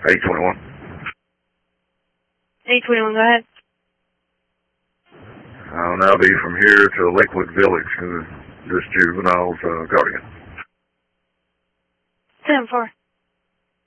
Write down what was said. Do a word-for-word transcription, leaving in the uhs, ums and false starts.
eight twenty-one. eight twenty-one, go ahead. I'll now be from here to Lakewood Village, uh, this juvenile's uh, guardian. ten four.